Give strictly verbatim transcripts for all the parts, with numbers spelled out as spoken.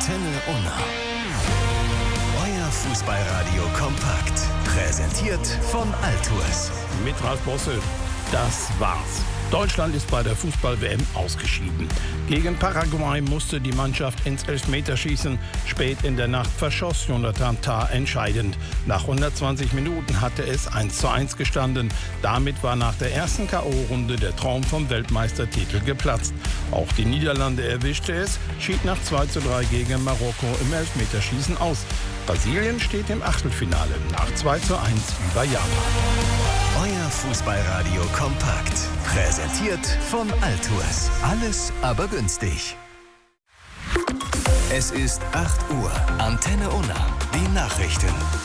Antenne Unna. Euer Fußballradio kompakt. Präsentiert von Altours. Mit Ralf Bosse. Das war's. Deutschland ist bei der Fußball-W M ausgeschieden. Gegen Paraguay musste die Mannschaft ins Elfmeterschießen. Spät in der Nacht verschoss Jonathan Tah entscheidend. Nach hundertzwanzig Minuten hatte es eins zu eins gestanden. Damit war nach der ersten K O-Runde der Traum vom Weltmeistertitel geplatzt. Auch die Niederlande erwischte es, schied nach zwei zu drei gegen Marokko im Elfmeterschießen aus. Brasilien steht im Achtelfinale nach zwei zu eins über Japan. Euer Fußballradio kompakt. Präsentiert von Altours. Alles aber günstig. Es ist acht Uhr. Antenne Unna. Die Nachrichten.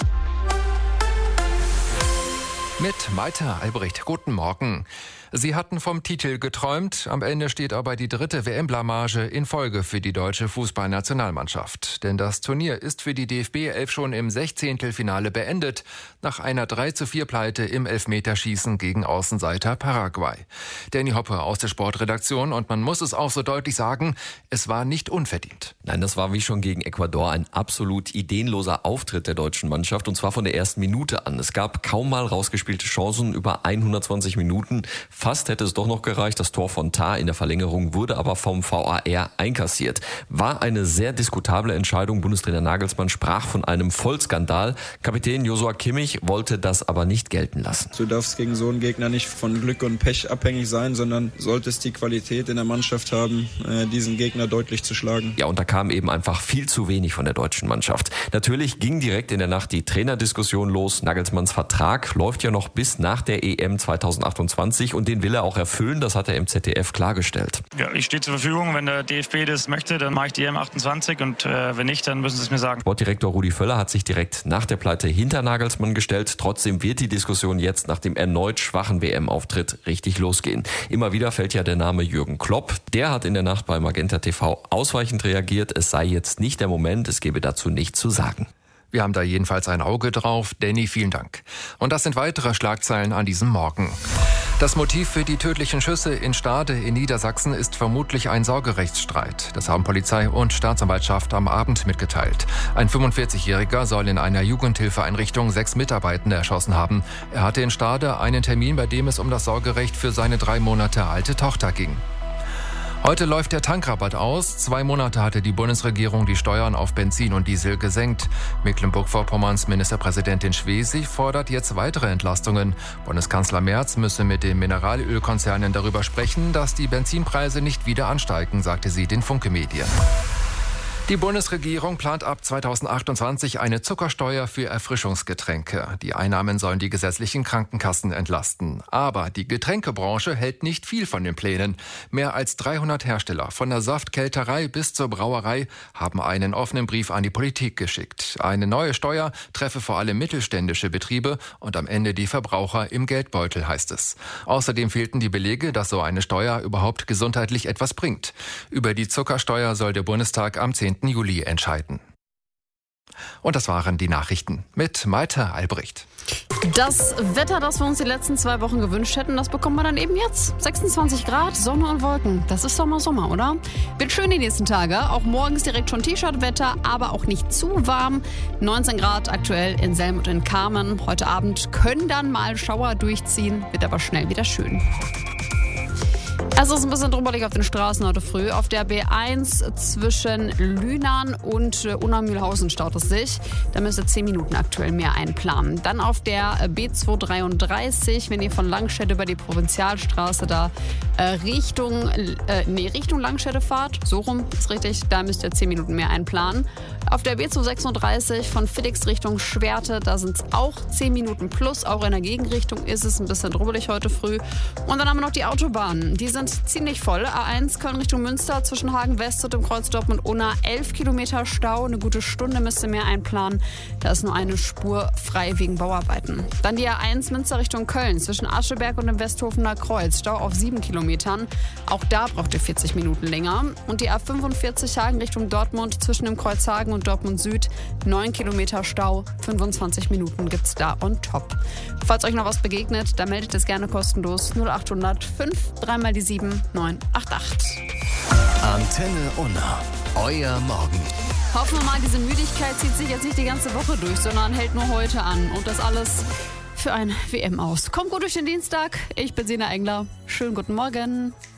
Mit Maita Albrecht. Guten Morgen. Sie hatten vom Titel geträumt. Am Ende steht aber die dritte W M-Blamage in Folge für die deutsche Fußballnationalmannschaft. Denn das Turnier ist für die D F B elf schon im Sechzehntelfinale beendet. Nach einer drei zu vier Pleite im Elfmeterschießen gegen Außenseiter Paraguay. Danny Hoppe aus der Sportredaktion. Und man muss es auch so deutlich sagen, es war nicht unverdient. Nein, das war wie schon gegen Ecuador ein absolut ideenloser Auftritt der deutschen Mannschaft. Und zwar von der ersten Minute an. Es gab kaum mal rausgespielte Chancen über hundertzwanzig Minuten. Fast hätte es doch noch gereicht. Das Tor von Tah in der Verlängerung wurde aber vom V A R einkassiert. War eine sehr diskutable Entscheidung. Bundestrainer Nagelsmann sprach von einem Vollskandal. Kapitän Joshua Kimmich wollte das aber nicht gelten lassen. Du darfst gegen so einen Gegner nicht von Glück und Pech abhängig sein, sondern solltest die Qualität in der Mannschaft haben, diesen Gegner deutlich zu schlagen. Ja, und da kam eben einfach viel zu wenig von der deutschen Mannschaft. Natürlich ging direkt in der Nacht die Trainerdiskussion los. Nagelsmanns Vertrag läuft ja noch bis nach der E M zweitausendachtundzwanzig und den will er auch erfüllen, das hat er im Z D F klargestellt. Ja, ich stehe zur Verfügung, wenn der D F B das möchte, dann mache ich die E M achtundzwanzig und äh, wenn nicht, dann müssen sie es mir sagen. Sportdirektor Rudi Völler hat sich direkt nach der Pleite hinter Nagelsmann gestellt. Trotzdem wird die Diskussion jetzt nach dem erneut schwachen W M-Auftritt richtig losgehen. Immer wieder fällt ja der Name Jürgen Klopp. Der hat in der Nacht bei Magenta T V ausweichend reagiert. Es sei jetzt nicht der Moment, es gebe dazu nichts zu sagen. Wir haben da jedenfalls ein Auge drauf. Danny, vielen Dank. Und das sind weitere Schlagzeilen an diesem Morgen. Das Motiv für die tödlichen Schüsse in Stade in Niedersachsen ist vermutlich ein Sorgerechtsstreit. Das haben Polizei und Staatsanwaltschaft am Abend mitgeteilt. Ein fünfundvierzigjähriger soll in einer Jugendhilfeeinrichtung sechs Mitarbeitende erschossen haben. Er hatte in Stade einen Termin, bei dem es um das Sorgerecht für seine drei Monate alte Tochter ging. Heute läuft der Tankrabatt aus. Zwei Monate hatte die Bundesregierung die Steuern auf Benzin und Diesel gesenkt. Mecklenburg-Vorpommerns Ministerpräsidentin Schwesig fordert jetzt weitere Entlastungen. Bundeskanzler Merz müsse mit den Mineralölkonzernen darüber sprechen, dass die Benzinpreise nicht wieder ansteigen, sagte sie den Funke-Medien. Die Bundesregierung plant ab zweitausendachtundzwanzig eine Zuckersteuer für Erfrischungsgetränke. Die Einnahmen sollen die gesetzlichen Krankenkassen entlasten. Aber die Getränkebranche hält nicht viel von den Plänen. Mehr als dreihundert Hersteller, von der Saftkälterei bis zur Brauerei, haben einen offenen Brief an die Politik geschickt. Eine neue Steuer treffe vor allem mittelständische Betriebe und am Ende die Verbraucher im Geldbeutel, heißt es. Außerdem fehlten die Belege, dass so eine Steuer überhaupt gesundheitlich etwas bringt. Über die Zuckersteuer soll der Bundestag am zehnten Juli entscheiden. Und das waren die Nachrichten mit Maita Albrecht. Das Wetter, das wir uns die letzten zwei Wochen gewünscht hätten, das bekommen wir dann eben jetzt. sechsundzwanzig Grad, Sonne und Wolken. Das ist doch mal Sommer, oder? Wird schön die nächsten Tage. Auch morgens direkt schon T-Shirt-Wetter, aber auch nicht zu warm. neunzehn Grad aktuell in Selm und in Kamen. Heute Abend können dann mal Schauer durchziehen, wird aber schnell wieder schön. Es ist ein bisschen drubbelig auf den Straßen heute früh. Auf der B eins zwischen Lünan und Unna-Mühlhausen staut es sich. Da müsst ihr zehn Minuten aktuell mehr einplanen. Dann auf der B zweihundertdreiunddreißig, wenn ihr von Langstedt über die Provinzialstraße da äh, Richtung, äh, nee, Richtung Langstedt fahrt, so rum ist richtig, da müsst ihr zehn Minuten mehr einplanen. Auf der B zweihundertsechsunddreißig von Villix Richtung Schwerte, da sind es auch zehn Minuten plus. Auch in der Gegenrichtung ist es ein bisschen drubbelig heute früh. Und dann haben wir noch die Autobahnen. Die sind ziemlich voll. A eins Köln Richtung Münster zwischen Hagen West und dem Kreuz Dortmund-Unna. elf Kilometer Stau, eine gute Stunde müsst ihr mehr einplanen. Da ist nur eine Spur frei wegen Bauarbeiten. Dann die A eins Münster Richtung Köln zwischen Ascheberg und dem Westhofener Kreuz. Stau auf sieben Kilometern. Auch da braucht ihr vierzig Minuten länger. Und die A fünfundvierzig Hagen Richtung Dortmund zwischen dem Kreuz Hagen und Dortmund Süd. neun Kilometer Stau, fünfundzwanzig Minuten gibt's da on top. Falls euch noch was begegnet, dann meldet es gerne kostenlos null achthundert fünf, dreimal die sieben, neun acht acht. Antenne Unna. Euer Morgen. Hoffen wir mal, diese Müdigkeit zieht sich jetzt nicht die ganze Woche durch, sondern hält nur heute an. Und das alles für ein W M aus. Kommt gut durch den Dienstag. Ich bin Sina Engler. Schönen guten Morgen.